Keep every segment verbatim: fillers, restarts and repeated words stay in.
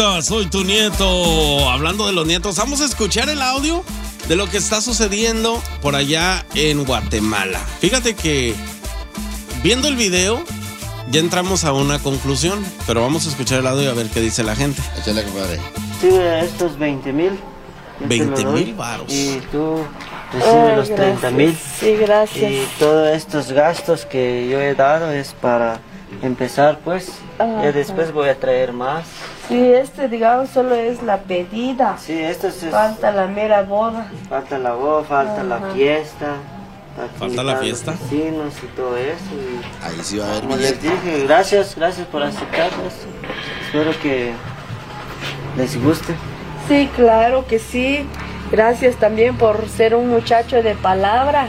Soy tu nieto. Hablando de los nietos, vamos a escuchar el audio de lo que está sucediendo por allá en Guatemala. Fíjate que viendo el video ya entramos a una conclusión, pero vamos a escuchar el audio y a ver qué dice la gente. Échale, compadre. Sí, estos veinte mil. veinte mil varos. Y tú recibes los treinta mil. Sí, gracias. Y todos estos gastos que yo he dado es para empezar, pues. Ajá. Y después voy a traer más. Sí, este, digamos, solo es la pedida. Sí, esto es... Falta la mera boda. Falta la boda, falta Ajá. la fiesta. Falta la fiesta. Los vecinos y todo eso. Y Ahí sí va a haber como les billete. dije, gracias, gracias por aceptarnos. Espero que les guste. Sí, claro que sí. Gracias también por ser un muchacho de palabra.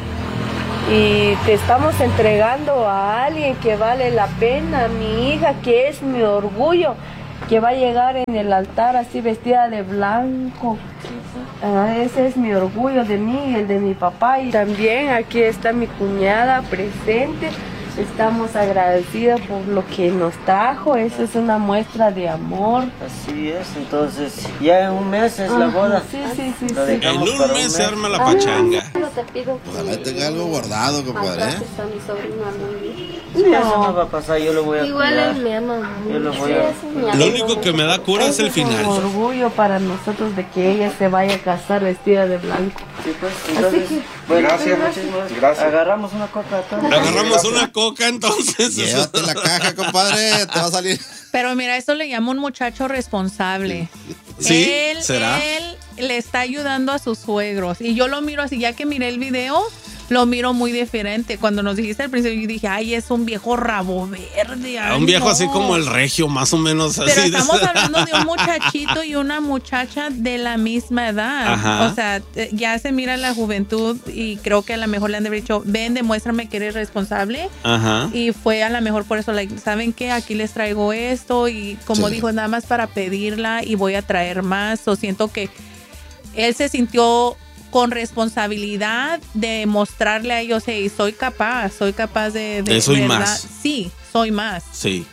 Y te estamos entregando a alguien que vale la pena, mi hija, que es mi orgullo, que va a llegar en el altar así vestida de blanco. Ah, ese es mi orgullo de mí y el de mi papá. Y también aquí está mi cuñada presente. Estamos agradecidos por lo que nos trajo. Eso es una muestra de amor. Así es, entonces ya en un mes es la boda. Sí, sí, sí. Lo sí. dejamos En un para mes se arma la pachanga. No te pido que Ojalá tenga algo guardado, compadre. ¿eh? trates a mi sobrina muy bien. Sí, eso no va a pasar, yo lo voy a Igual cuidar. él me ama Yo lo mucho. voy Sí, a- ese es mi Lo amigo. único que me da cura es el Ese un final. orgullo para nosotros de que ella se vaya a casar vestida de blanco. Sí, pues, entonces, que- bueno, Gracias, muchísimas gracias. Agarramos una coca a todos. Agarramos una coca entonces. Llévate la caja, compadre. Te va a salir. Pero mira, eso le llama un muchacho responsable. Sí, él, ¿será? Él le está ayudando a sus suegros. Y yo lo miro así, ya que miré el video, lo miro muy diferente. Cuando nos dijiste al principio, yo dije, ay, es un viejo rabo verde. Ay, Un viejo no. así como el regio, más o menos así. Pero de estamos esa- hablando de un muchachito y una muchacha de la misma edad. Ajá. O sea, eh, ya se mira la juventud y creo que a lo mejor le han de haber dicho, ven, demuéstrame que eres responsable. Ajá. Y fue a lo mejor por eso, like, ¿saben qué? Aquí les traigo esto y como Sí. dijo, nada más para pedirla y voy a traer más. O siento que él se sintió con responsabilidad de mostrarle a ellos, hey, soy capaz, soy capaz de... De soy ¿verdad? más. Sí, soy más. Sí.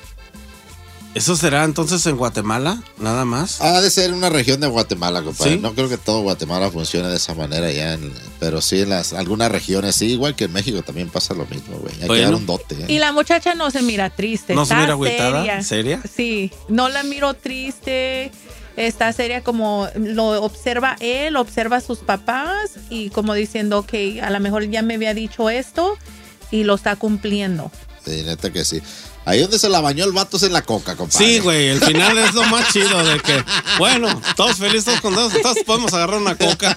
¿Eso será entonces en Guatemala? Nada más. Ha de ser una región de Guatemala, compadre. ¿Sí? No creo que todo Guatemala funcione de esa manera ya, en- pero sí en las algunas regiones, sí, igual que en México también pasa lo mismo, güey. Hay Bueno. que dar un dote. ¿eh? Y la muchacha no se mira triste, ¿No se está mira agüitada? seria. ¿Seria? Sí, no la miro triste, está seria como lo observa él, observa a sus papás y como diciendo que a lo mejor ya me había dicho esto y lo está cumpliendo. Sí, neta que sí. Ahí donde se la bañó el vato es en la coca, compadre. Sí, güey, el final es lo más chido de que, bueno, todos felices, todos contentos, todos podemos agarrar una coca.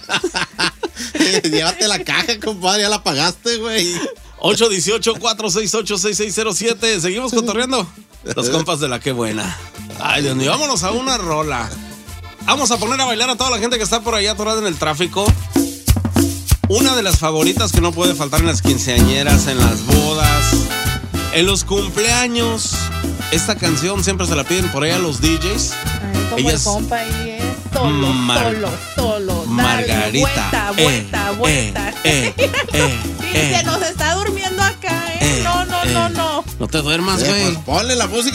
Llévate la caja, compadre, ya la pagaste, güey. ocho uno ocho, cuatro seis ocho, seis seis cero siete. Seguimos cotorreando. Los compas de la que buena. Ay, Dios mío, vámonos a una rola. Vamos a poner a bailar a toda la gente que está por allá atorada en el tráfico. Una de las favoritas que no puede faltar en las quinceañeras, en las bodas, en los cumpleaños. Esta canción siempre se la piden por ahí a los D Js. Ay, como Ellas- el compa ahí es solo, Mar- solo, solo. Dale, Margarita. Vuelta, vuelta, eh, vuelta. eh, eh, eh, Y eh. se nos está durmiendo acá, ¿eh? Eh, no, no, eh. no, no. No te duermas, Eh, güey. pues ponle la música.